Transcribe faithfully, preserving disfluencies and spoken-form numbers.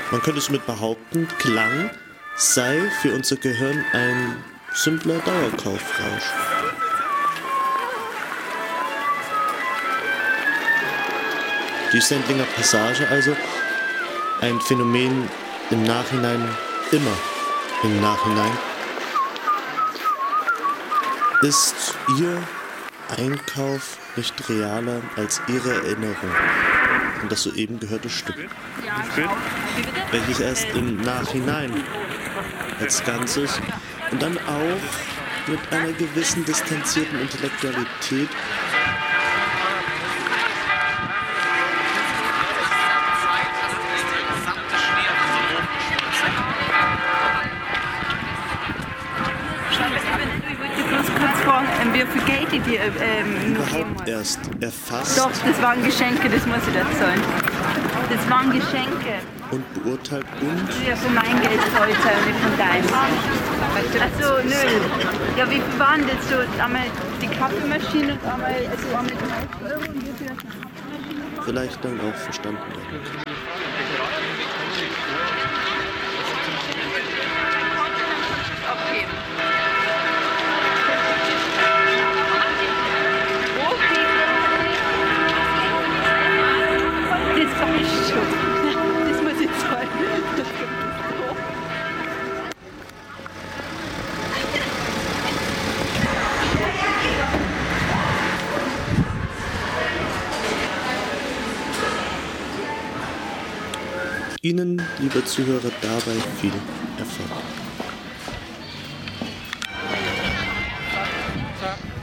Man könnte somit behaupten, Klang sei für unser Gehirn ein simpler Dauerkaufrausch. Die Sendlinger Passage also ein Phänomen im Nachhinein, immer im Nachhinein. Ist Ihr Einkauf nicht realer als Ihre Erinnerung an das soeben gehörte Stück, welches erst im Nachhinein als Ganzes und dann auch mit einer gewissen distanzierten Intellektualität wie viel Geld die dir ähm, überhaupt erst erfasst. Doch, das waren Geschenke, das muss ich dazu sagen. Das waren Geschenke. Und beurteilt und? Ja, von meinem Geld heute, nicht von deinem. Achso, nö. Ja, wie viel waren das so? Einmal die Kaffeemaschine und einmal, also einmal dreißig Euro und wie viel das Kaffeemaschine war? Vielleicht dann auch verstanden. Okay. Das war ich schon. Das muss ich sagen. Ihnen, liebe Zuhörer, dabei viel Erfolg.